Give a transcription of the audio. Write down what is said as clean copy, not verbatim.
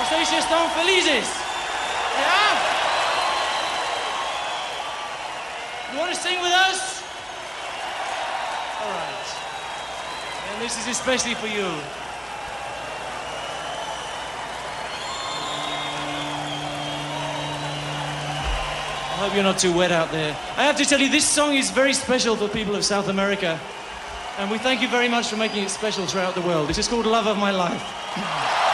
¿Estáis están felices? Yeah? You want to sing with us? All right. And this is especially for you. I hope you're not too wet out there. I have to tell you, this song is very special for people of South America. And we thank you very much for making it special throughout the world. This is called Love of My Life.